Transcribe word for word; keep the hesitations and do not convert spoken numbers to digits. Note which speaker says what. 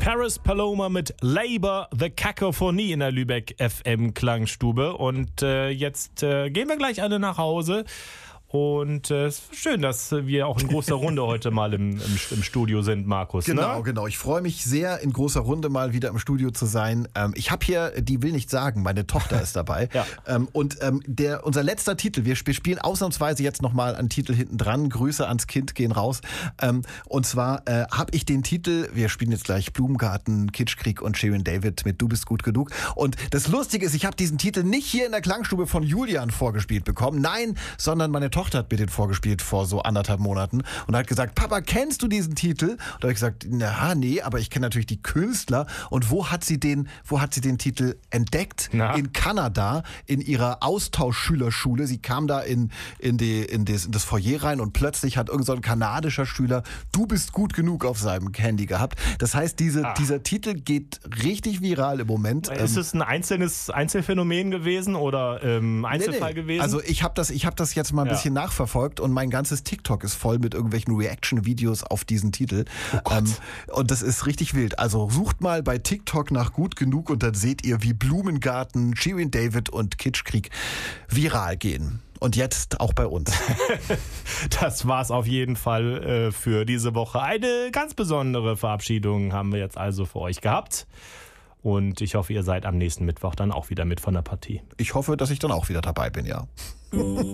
Speaker 1: Paris Paloma mit Labour, The Kakophonie in der Lübeck F M Klangstube. Und äh, jetzt äh, gehen wir gleich alle nach Hause. Und äh, es ist schön, dass wir auch in großer Runde heute mal im, im, im Studio sind, Markus.
Speaker 2: Genau,
Speaker 1: ne?
Speaker 2: genau. Ich freue mich sehr, in großer Runde mal wieder im Studio zu sein. Ähm, ich habe hier, die will nicht sagen, meine Tochter ist dabei.
Speaker 1: Ja.
Speaker 2: ähm, und ähm, der, unser letzter Titel, wir, wir spielen ausnahmsweise jetzt nochmal einen Titel hinten dran. Grüße ans Kind gehen raus. Ähm, und zwar äh, habe ich den Titel, wir spielen jetzt gleich Blumengarten, Kitschkrieg und Shirin David mit Du bist gut genug. Und das Lustige ist, ich habe diesen Titel nicht hier in der Klangstube von Julian vorgespielt bekommen. Nein, sondern meine Tochter hat mir den vorgespielt vor so anderthalb Monaten und hat gesagt, Papa, kennst du diesen Titel? Und da habe ich gesagt, na, nee, aber ich kenne natürlich die Künstler. Und wo hat sie den, wo hat sie den Titel entdeckt?
Speaker 1: Na?
Speaker 2: In Kanada, in ihrer Austauschschülerschule. Sie kam da in, in, die, in, das, in das Foyer rein und plötzlich hat irgend so ein kanadischer Schüler Du bist gut genug auf seinem Handy gehabt. Das heißt, diese,
Speaker 1: ah.
Speaker 2: dieser Titel geht richtig viral im Moment.
Speaker 1: Ist es ein einzelnes Einzelfänomen gewesen oder ähm, Einzelfall
Speaker 2: nee, nee.
Speaker 1: gewesen?
Speaker 2: Also ich habe das, ich hab das jetzt mal ein
Speaker 1: Ja.
Speaker 2: bisschen nachverfolgt und mein ganzes TikTok ist voll mit irgendwelchen Reaction-Videos auf diesen Titel.
Speaker 1: Oh Gott.
Speaker 2: Ähm, und das ist richtig wild. Also sucht mal bei TikTok nach Gut genug und dann seht ihr, wie Blumengarten, Shirin David und Kitschkrieg viral gehen. Und jetzt auch bei uns.
Speaker 1: Das war's auf jeden Fall äh, für diese Woche. Eine ganz besondere Verabschiedung haben wir jetzt also für euch gehabt. Und ich hoffe, ihr seid am nächsten Mittwoch dann auch wieder mit von der Partie.
Speaker 2: Ich hoffe, dass ich dann auch wieder dabei bin, ja.